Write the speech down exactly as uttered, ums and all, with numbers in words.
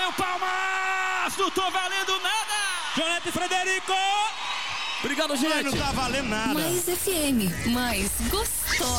valendo palmas, não tô valendo nada. Jonete e Frederico. Obrigado, gente. Não tá valendo nada. Mais F M, mais gostosa.